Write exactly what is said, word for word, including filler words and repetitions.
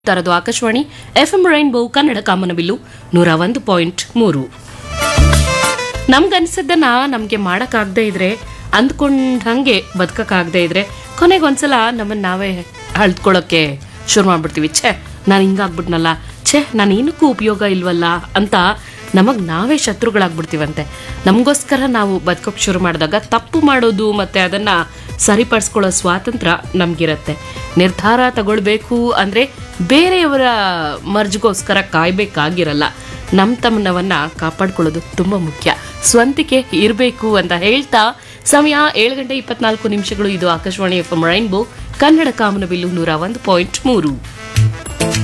ತರದು Akashvani FM rainbow Kannada ಕಾಮನಬಿಲ್ಲು ನೂರ ಒಂದು point ಮೂರು. ನಮ್ಗನ್ಸದ್ದನ್ನ ನಮ್ಗೆ ಮಾಡಕ್ಕಾಗದೇ ಇದ್ರೆ, ಅಂದ್ಕೊಂಡ್ ಹಂಗೆ ಬದುಕಕ್ಕಾಗದೇ ಇದ್ರೆ, ಕೊನೆಗೊಂದ್ಸಲ ನಮ್ಮನ್ನ ನಾವೇ ಅಳ್ತ್ಕೊಳ್ಳೋಕೆ ಶುರು ಮಾಡ್ಬಿಡ್ತೀವಿ. ಛೇ ನಾನು ಹಿಂಗಾಗ್ಬಿಟ್ನಲ್ಲ, ಛೇ ನಾನು ಏನಕ್ಕೂ ಉಪಯೋಗ ಇಲ್ವಲ್ಲ ಅಂತ ನಮಗ್ ನಾವೇ ಶತ್ರುಗಳಾಗ್ಬಿಡ್ತೀವಂತೆ. ನಮಗೋಸ್ಕರ ನಾವು ಬದುಕೋಕ್ ಶುರು ಮಾಡಿದಾಗ ತಪ್ಪು ಮಾಡೋದು ಮತ್ತೆ ಅದನ್ನ ಸರಿಪಡಿಸ್ಕೊಳ್ಳೋ ಸ್ವಾತಂತ್ರ್ಯ ನಮ್ಗಿರತ್ತೆ. ನಿರ್ಧಾರ ತಗೊಳ್ಬೇಕು ಅಂದ್ರೆ ಬೇರೆಯವರ ಮರ್ಜಿಗೋಸ್ಕರ ಕಾಯ್ಬೇಕಾಗಿರಲ್ಲ. ನಮ್ ತಮ್ಮನವನ್ನ ಕಾಪಾಡ್ಕೊಳ್ಳೋದು ತುಂಬಾ ಮುಖ್ಯ. ಸ್ವಂತಿಕೆ ಇರಬೇಕು ಅಂತ ಹೇಳ್ತಾ ಸಮಯ ಏಳು ಗಂಟೆ ಇಪ್ಪತ್ನಾಲ್ಕು ನಿಮಿಷಗಳು. ಇದು Akashvani F M rainbow Kannada ಕಾಮನಬಿಲ್ಲು ನೂರ ಒಂದು ಪಾಯಿಂಟ್ ಮೂರು.